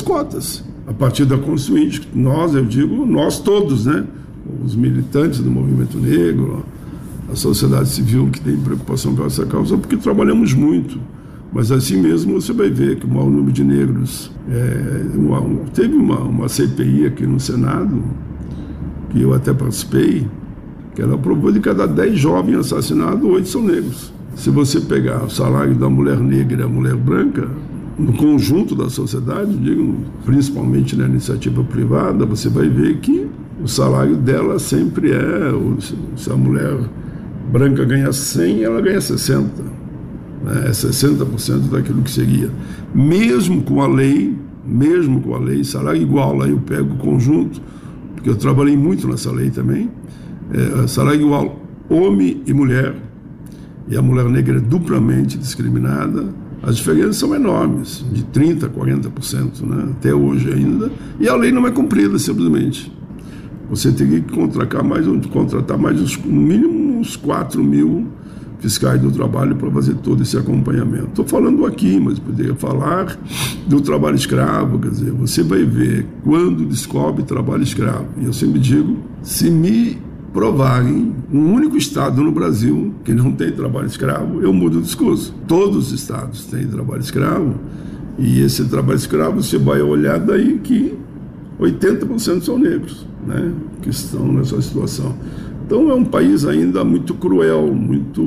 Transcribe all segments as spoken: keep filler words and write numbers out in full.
cotas. A partir da Constituinte, nós, eu digo, nós todos, né? Os militantes do movimento negro, a sociedade civil que tem preocupação com essa causa, porque trabalhamos muito. Mas assim mesmo você vai ver que o maior número de negros... É, uma, teve uma, uma C P I aqui no Senado, que eu até participei, que ela provou de cada dez jovens assassinados, oito são negros. Se você pegar o salário da mulher negra e a mulher branca, no conjunto da sociedade, digo, principalmente na iniciativa privada, você vai ver que o salário dela sempre é, se a mulher branca ganha cem, ela ganha sessenta. É sessenta por cento daquilo que seria. Mesmo com a lei, mesmo com a lei, salário igual, lá eu pego o conjunto, porque eu trabalhei muito nessa lei também, é, salário igual, homem e mulher, e a mulher negra é duplamente discriminada, as diferenças são enormes, de trinta por cento, quarenta por cento, né, até hoje ainda, e a lei não é cumprida, simplesmente. Você teria que contratar mais, contratar mais no mínimo uns quatro mil fiscais do trabalho para fazer todo esse acompanhamento. Estou falando aqui, mas poderia falar do trabalho escravo, quer dizer, você vai ver quando descobre trabalho escravo. E eu sempre digo, se me provarem um único estado no Brasil que não tem trabalho escravo, eu mudo o discurso. Todos os estados têm trabalho escravo, e esse trabalho escravo você vai olhar daí que oitenta por cento são negros, né, que estão nessa situação. Então é um país ainda muito cruel, muito,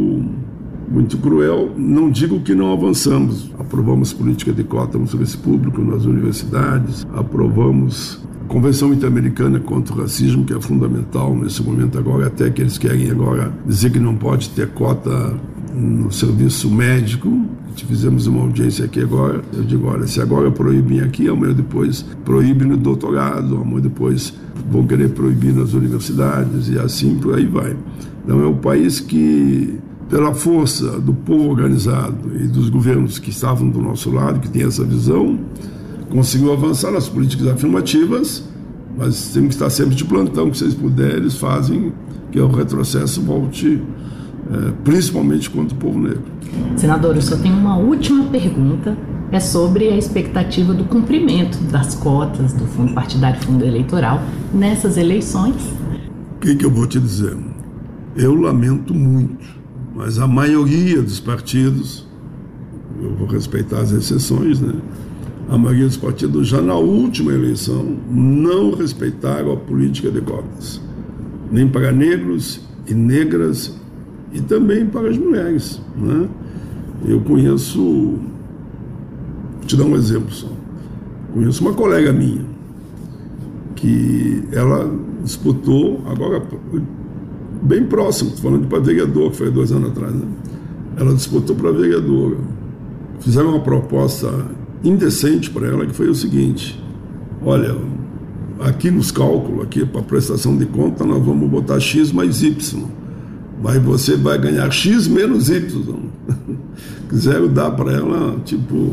muito cruel. Não digo que não avançamos. Aprovamos política de cota no serviço público, nas universidades, aprovamos a Convenção Interamericana contra o Racismo, que é fundamental nesse momento agora, até que eles querem agora dizer que não pode ter cota no serviço médico. Fizemos uma audiência aqui agora, eu digo, olha, se agora proíbem aqui, amanhã depois proíbem no doutorado, amanhã depois vão querer proibir nas universidades, e assim por aí vai. Então é um país que, pela força do povo organizado e dos governos que estavam do nosso lado, que tem essa visão, conseguiu avançar nas políticas afirmativas, mas temos que estar sempre de plantão, que se eles puderem, eles fazem que o retrocesso volte, é, principalmente contra o povo negro. Senador, eu só tenho uma última pergunta, é sobre a expectativa do cumprimento das cotas do fundo partidário e fundo eleitoral nessas eleições. O que, que eu vou te dizer? Eu lamento muito, mas a maioria dos partidos, eu vou respeitar as exceções, né? A maioria dos partidos já na última eleição não respeitaram a política de cotas, nem para negros e negras e também para as mulheres, né? Eu conheço, vou te dar um exemplo só, conheço uma colega minha que ela disputou, agora bem próximo, estou falando para vereador, que foi dois anos atrás, né? Ela disputou para vereadora, fizeram uma proposta indecente para ela, que foi o seguinte: olha, aqui nos cálculos, aqui para prestação de conta, nós vamos botar X mais Y, mas você vai ganhar X menos Y. Quiseram dar para ela, tipo,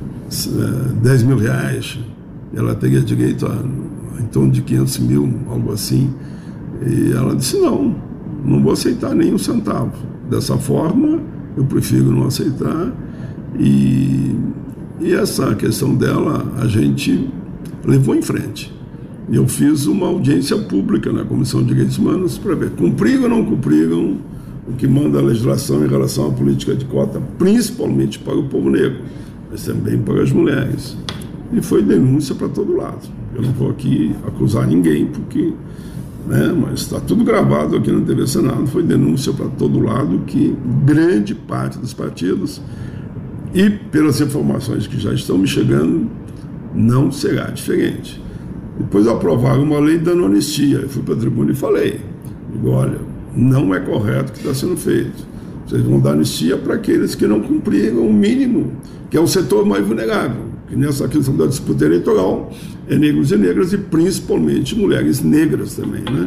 dez mil reais, ela teria direito a em torno de quinhentos mil, algo assim, e ela disse, não, não vou aceitar nem um centavo. Dessa forma, eu prefiro não aceitar, e, e essa questão dela, a gente levou em frente. Eu fiz uma audiência pública na Comissão de Direitos Humanos para ver, cumpriram ou não cumpriram o que manda a legislação em relação à política de cota, principalmente para o povo negro, mas também para as mulheres. E foi denúncia para todo lado. Eu não vou aqui acusar ninguém, porque, né, mas está tudo gravado aqui na T V Senado, foi denúncia para todo lado que grande parte dos partidos, e pelas informações que já estão me chegando, não será diferente. Depois aprovaram uma lei dando anistia. Eu fui para a tribuna e falei, digo, olha, não é correto o que está sendo feito. Vocês vão dar anistia para aqueles que não cumpriram o mínimo, que é o setor mais vulnerável, que nessa questão da disputa eleitoral é negros e negras, e principalmente mulheres negras também, né?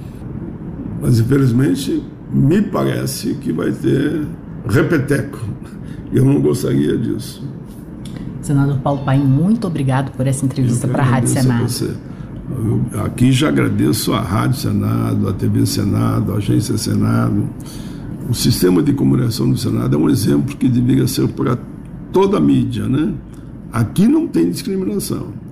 Mas infelizmente me parece que vai ter repeteco. Eu não gostaria disso. Senador Paulo Paim, muito obrigado por essa entrevista para a Rádio Senado. Eu aqui já agradeço a Rádio Senado, a T V Senado, a Agência Senado. O sistema de comunicação do Senado é um exemplo que deveria ser para toda a mídia, né? Aqui não tem discriminação.